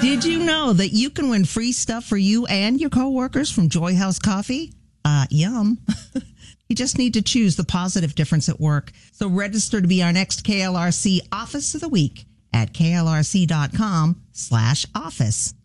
Did you know that you can win free stuff for you and your coworkers from Joy House Coffee? Yum. You just need to choose the positive difference at work. So register to be our next KLRC Office of the Week at klrc.com/office.